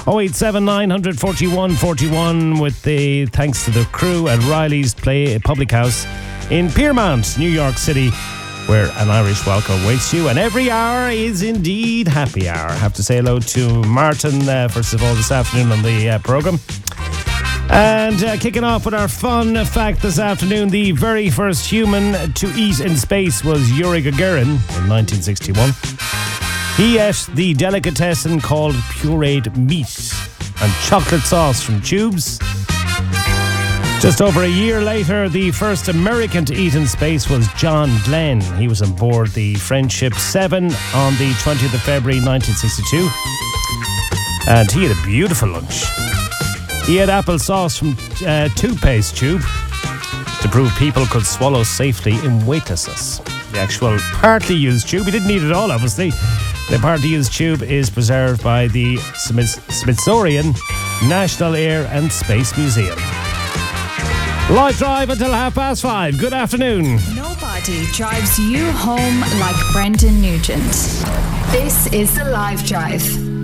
087 941 41 with the thanks to the crew at Riley's Public House in Piermont, New York City, where an Irish welcome awaits you. And every hour is indeed happy hour. I have to say hello to Martin, first of all, this afternoon on the programme. And kicking off with our fun fact this afternoon, the very first human to eat in space was Yuri Gagarin in 1961. He ate the delicatessen called pureed meat and chocolate sauce from tubes. Just over a year later, the first American to eat in space was John Glenn. He was on board the Friendship 7 on the 20th of February 1962. And he had a beautiful lunch. He had applesauce from toothpaste tube to prove people could swallow safely in weightlessness. The actual partly used tube, he didn't need it all, obviously. The partly used tube is preserved by the Smithsonian National Air and Space Museum. Live drive until 5:30. Good afternoon. Nobody drives you home like Brendan Nugent. This is the Live Drive.